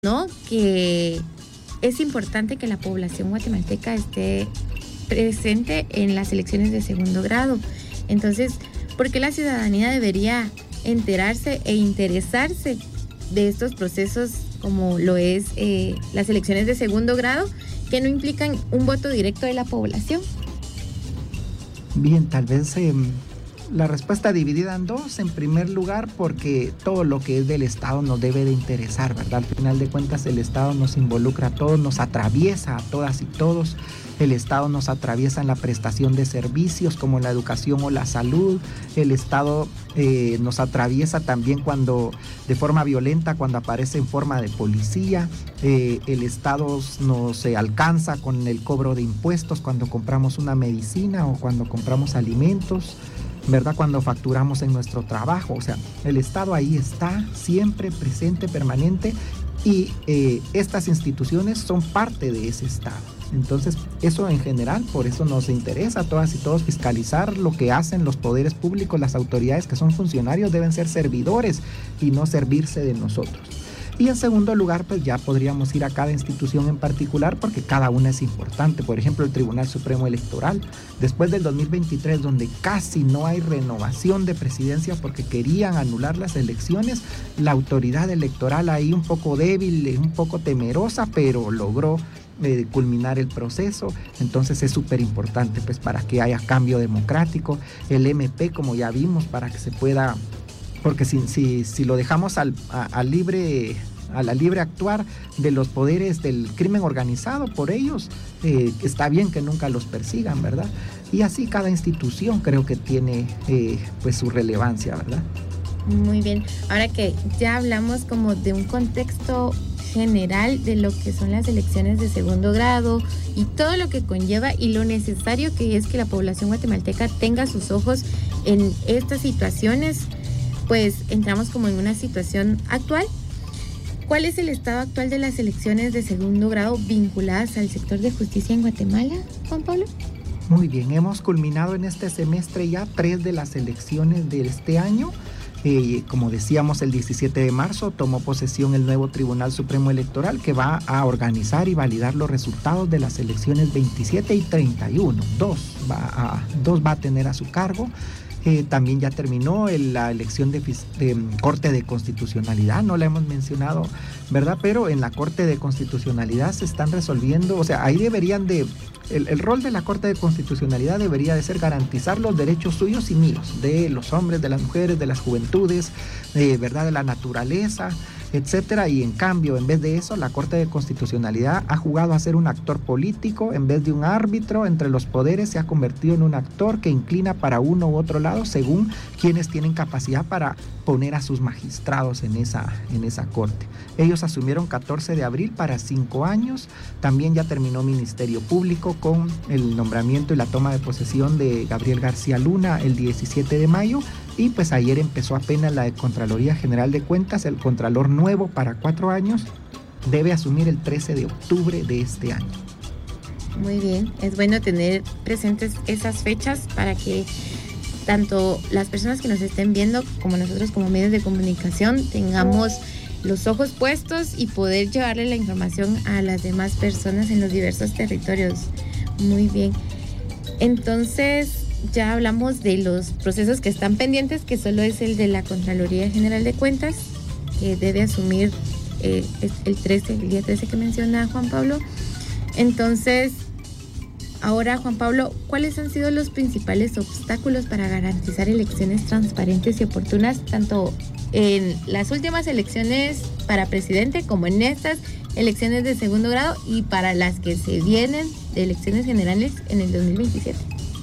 ¿no? Que es importante que la población guatemalteca esté presente en las elecciones de segundo grado. Entonces, ¿por qué la ciudadanía debería enterarse e interesarse de estos procesos como lo es las elecciones de segundo grado, que no implican un voto directo de la población? Bien, tal vez la respuesta dividida en dos. En primer lugar, porque todo lo que es del Estado nos debe de interesar, ¿verdad? Al final de cuentas, el Estado nos involucra a todos, nos atraviesa a todas y todos. El Estado nos atraviesa en la prestación de servicios como la educación o la salud. El Estado nos atraviesa también cuando, de forma violenta, cuando aparece en forma de policía. El Estado nos alcanza con el cobro de impuestos cuando compramos una medicina o cuando compramos alimentos, ¿verdad? Cuando facturamos en nuestro trabajo. O sea, el Estado ahí está, siempre presente, permanente, y estas instituciones son parte de ese Estado. Entonces, eso en general, por eso nos interesa a todas y todos fiscalizar lo que hacen los poderes públicos. Las autoridades que son funcionarios deben ser servidores y no servirse de nosotros. Y en segundo lugar, pues ya podríamos ir a cada institución en particular porque cada una es importante. Por ejemplo, el Tribunal Supremo Electoral. Después del 2023, donde casi no hay renovación de presidencia porque querían anular las elecciones, la autoridad electoral ahí un poco débil, un poco temerosa, pero logró culminar el proceso. Entonces es súper importante pues para que haya cambio democrático. El MP, como ya vimos, para que se pueda, porque si lo dejamos a la libre actuar de los poderes del crimen organizado por ellos, está bien que nunca los persigan, ¿verdad? Y así cada institución creo que tiene pues su relevancia, ¿verdad? Muy bien, ahora que ya hablamos como de un contexto general de lo que son las elecciones de segundo grado y todo lo que conlleva y lo necesario que es que la población guatemalteca tenga sus ojos en estas situaciones, pues entramos como en una situación actual. ¿Cuál es el estado actual de las elecciones de segundo grado vinculadas al sector de justicia en Guatemala, Juan Pablo? Muy bien, hemos culminado en este semestre ya 3 de las elecciones de este año. Como decíamos, el 17 de marzo tomó posesión el nuevo Tribunal Supremo Electoral, que va a organizar y validar los resultados de las elecciones 27 y 31. Dos va a tener a su cargo. También ya terminó la elección de Corte de Constitucionalidad, no la hemos mencionado, ¿verdad? Pero en la Corte de Constitucionalidad se están resolviendo, o sea, ahí deberían de... El rol de la Corte de Constitucionalidad debería de ser garantizar los derechos suyos y míos, de los hombres, de las mujeres, de las juventudes, ¿verdad? De la naturaleza, etcétera. Y en cambio, en vez de eso, la Corte de Constitucionalidad ha jugado a ser un actor político. En vez de un árbitro entre los poderes, se ha convertido en un actor que inclina para uno u otro lado según quienes tienen capacidad para poner a sus magistrados en esa corte. Ellos asumieron 14 de abril para 5 años. También ya terminó Ministerio Público con el nombramiento y la toma de posesión de Gabriel García Luna el 17 de mayo. Y pues ayer empezó apenas la de Contraloría General de Cuentas. El Contralor nuevo para 4 años debe asumir el 13 de octubre de este año. Muy bien, es bueno tener presentes esas fechas para que tanto las personas que nos estén viendo como nosotros como medios de comunicación tengamos los ojos puestos y poder llevarle la información a las demás personas en los diversos territorios. Muy bien, entonces ya hablamos de los procesos que están pendientes, que solo es el de la Contraloría General de Cuentas, que debe asumir el día 13 que menciona Juan Pablo. Entonces, ahora, Juan Pablo, ¿cuáles han sido los principales obstáculos para garantizar elecciones transparentes y oportunas, tanto en las últimas elecciones para presidente como en estas elecciones de segundo grado y para las que se vienen de elecciones generales en el 2027?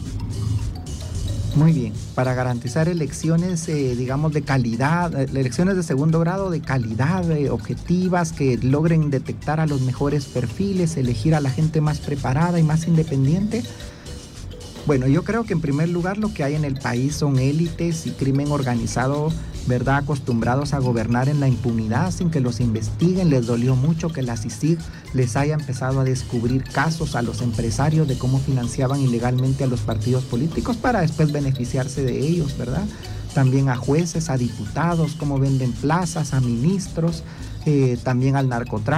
Muy bien, para garantizar elecciones, digamos, de calidad, elecciones de segundo grado de calidad, objetivas, que logren detectar a los mejores perfiles, elegir a la gente más preparada y más independiente. Bueno, yo creo que en primer lugar lo que hay en el país son élites y crimen organizado, ¿verdad? Acostumbrados a gobernar en la impunidad sin que los investiguen. Les dolió mucho que la CICIG les haya empezado a descubrir casos a los empresarios de cómo financiaban ilegalmente a los partidos políticos para después beneficiarse de ellos, ¿verdad? También a jueces, a diputados, cómo venden plazas, a ministros. también al narcotráfico.